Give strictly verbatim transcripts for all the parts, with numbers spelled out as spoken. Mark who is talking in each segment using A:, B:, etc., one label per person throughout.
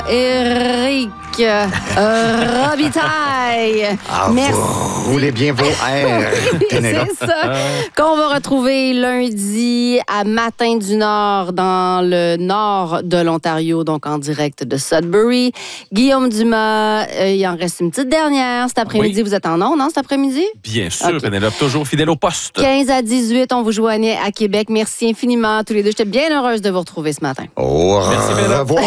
A: Éric euh, Robitaille.
B: Ah,
A: Merci.
B: Vous roulez bien vos airs.
A: C'est ça. Qu'on va retrouver lundi à Matin du Nord, dans le nord de l'Ontario, donc en direct de Sudbury. Guillaume Dumas, euh, il en reste une petite dernière. Cet après-midi,
C: Oui.
A: vous êtes en ondes, non, cet après-midi?
C: Bien sûr,
A: Okay.
C: Pénélope, toujours fidèle au poste.
A: quinze à dix-huit, on vous joignait à Québec. Merci infiniment à tous les deux. J'étais bien heureuse de vous retrouver ce matin.
B: Au
C: Merci, Pénélope.
B: revoir.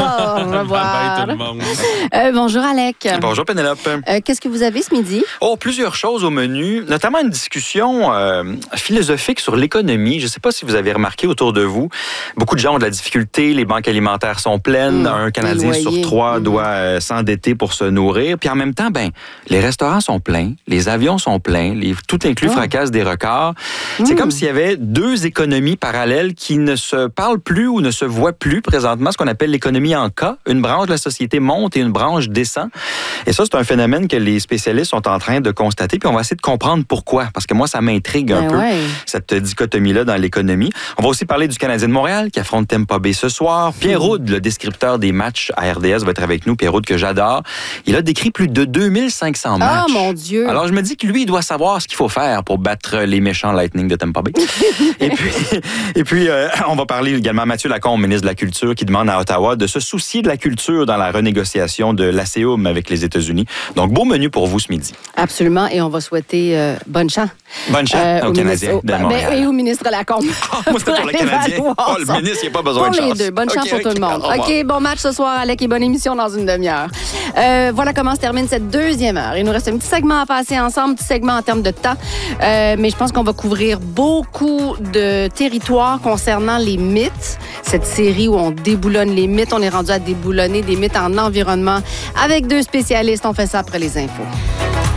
A: Au revoir.
C: Bye, tout le monde.
A: Euh, bonjour, Alec.
D: Bonjour Pénélope.
A: Euh, qu'est-ce que vous avez ce midi?
D: Oh, plusieurs choses au menu, notamment une discussion euh, philosophique sur l'économie. Je ne sais pas si vous avez remarqué autour de vous, beaucoup de gens ont de la difficulté, les banques alimentaires sont pleines,
A: Mmh,
D: un Canadien
A: les
D: sur
A: loyers.
D: trois
A: Mmh.
D: doit euh, s'endetter pour se nourrir. Puis en même temps, ben, les restaurants sont pleins, les avions sont pleins, les, tout inclus
A: Oh.
D: fracassent des records.
A: Mmh.
D: C'est comme s'il y avait deux économies parallèles qui ne se parlent plus ou ne se voient plus présentement, ce qu'on appelle l'économie en cas. Une branche de la société monte et une branche descend. Et ça, c'est un phénomène que les spécialistes sont en train de constater. Puis on va essayer de comprendre pourquoi. Parce que moi, ça m'intrigue un
A: Ben
D: peu,
A: ouais.
D: cette dichotomie-là dans l'économie. On va aussi parler du Canadien de Montréal qui affronte Tampa Bay ce soir. Pierre Roud, le descripteur des matchs à R D S, va être avec nous. Pierre Roud, que j'adore. Il a décrit plus de deux mille cinq cents matchs.
A: Oh, mon Dieu.
D: Alors, je me dis que lui, il doit savoir ce qu'il faut faire pour battre les méchants Lightning de Tampa Bay. et puis, et puis euh, on va parler également à Mathieu Lacombe, ministre de la Culture, qui demande à Ottawa de se soucier de la culture dans la renégociation de l'A C E U M avec les États-Unis. Donc, beau menu pour vous ce midi.
A: Absolument. Et on va souhaiter euh, bonne chance.
D: Bonne chance
A: Euh,
D: aux
A: au
D: Canadiens
A: ministre-
D: de
A: ben,
D: Montréal.
A: et au ministre Lacombe.
D: Ah, moi, c'était pour le Canadien. Oh, le ministre, il n'y a pas besoin
A: Pour
D: de chance.
A: les deux. Bonne chance
D: OK,
A: pour tout
D: OK.
A: le monde.
D: Au revoir.
A: OK, bon match ce soir, Alec, et bonne émission dans une demi-heure. Euh, voilà comment se termine cette deuxième heure. Il nous reste un petit segment à passer ensemble, petit segment en termes de temps. Euh, mais je pense qu'on va couvrir beaucoup de territoires concernant les mythes. Cette série où on déboulonne les mythes. On est rendu à déboulonner des mythes en environnement avec deux spécialistes. On fait ça après les infos.